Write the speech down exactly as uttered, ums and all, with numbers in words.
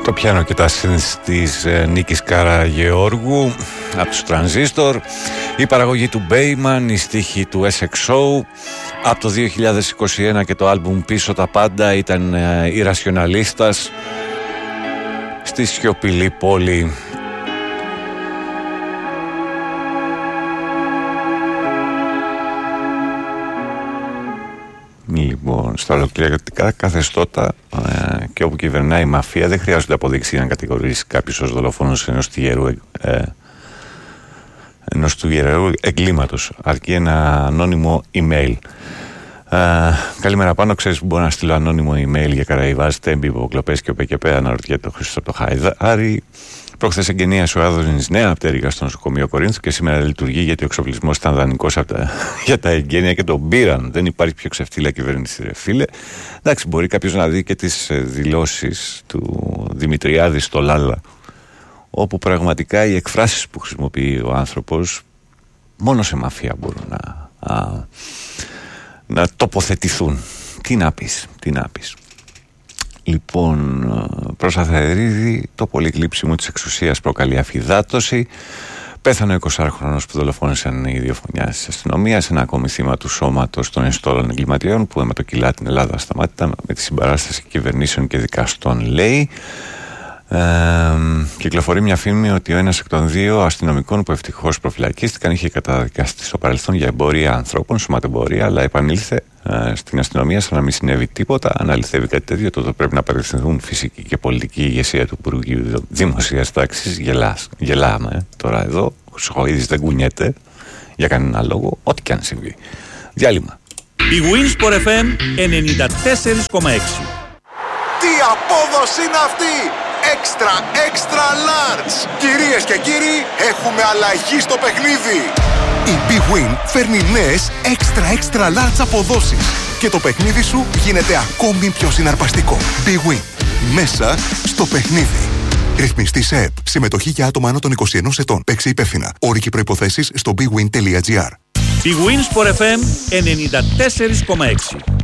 Το πιάνο και τα synths της ε, Νίκης Καραγεώργου από τους Transistor, η παραγωγή του Bayman, η στίχη του ες εξ ο από το δύο χιλιάδες είκοσι ένα και το άλμπουμ Πίσω τα πάντα ήταν ε, η Ρασιοναλίστας στη σιωπηλή πόλη. Λοιπόν, στα ολοκληρωτικά καθεστώτα ε, και όπου κυβερνάει η μαφία δεν χρειάζονται αποδείξει να κατηγορήσει κάποιος ως δολοφόνος ενός τυγερού, ε, ενός τυγερού εγκλήματος, αρκεί ένα ανώνυμο email. Ε, καλημέρα πάνω, ξέρεις που μπορώ να στείλω ανώνυμο email για Καραϊβάς, Τέμπη, Υποκλοπές και ο ΠΚΠ, αναρωτιέται το Χρήστο από το Χαϊδάρι. Προχθές εγγενίασε ο Άδωνης νέα πτέρυγα στο νοσοκομείο Κορίνθου και σήμερα λειτουργεί γιατί ο εξοπλισμός ήταν δανεικός για τα εγγένεια και τον πήραν. Δεν υπάρχει πιο ξεφτύλα κυβέρνηση, ρε φίλε. Εντάξει, μπορεί κάποιος να δει και τις δηλώσεις του Δημητριάδη στο Λάλα, όπου πραγματικά οι εκφράσεις που χρησιμοποιεί ο άνθρωπος μόνο σε μαφία μπορούν να, α, να τοποθετηθούν. Τι να πεις, τι να πεις. Λοιπόν, προς Αθαερίδη, το πολύ κλείψιμο της εξουσίας προκαλεί αφυδάτωση. Πέθανε ο εικοσάχρονος που δολοφόνησαν οι δύο φωνιάς της αστυνομίας, ένα ακόμη θύμα του σώματος των εστόλων εγκληματιών που αιματοκυλά την Ελλάδα ασταμάτητα με τη συμπαράσταση κυβερνήσεων και δικαστών, λέει. Ε, κυκλοφορεί μια φήμη ότι ο ένας εκ των δύο αστυνομικών που ευτυχώς προφυλακίστηκαν είχε καταδικαστεί στο παρελθόν για εμπορία ανθρώπων, σωματεμπορία, αλλά επανήλθε ε, στην αστυνομία σαν να μην συνέβη τίποτα. Αν αληθεύει κάτι τέτοιο, τότε πρέπει να απευθυνθούν φυσική και πολιτική ηγεσία του Υπουργείου Δημοσίας Τάξης. Γελάμε ε. τώρα εδώ. Ο Σοχοίδης δεν κουνιέται για κανένα λόγο, ό,τι και αν συμβεί. Διάλειμμα. Η Winsport εφ εμ ενενήντα τέσσερα κόμμα έξι. Τι απόδοση είναι αυτή! Extra, extra large! Κυρίες και κύριοι, έχουμε αλλαγή στο παιχνίδι! Η Big Win φέρνει νέες extra, extra large αποδόσεις και το παιχνίδι σου γίνεται ακόμη πιο συναρπαστικό. Big Win. Μέσα στο παιχνίδι. Ρυθμιστή σε ΕΠ. Συμμετοχή για άτομα άνω των είκοσι ενός ετών. Παίξε υπεύθυνα. Όροι και προϋποθέσεις στο bigwin τελεία gr. Η Winsport εφ εμ ενενήντα τέσσερα κόμμα έξι.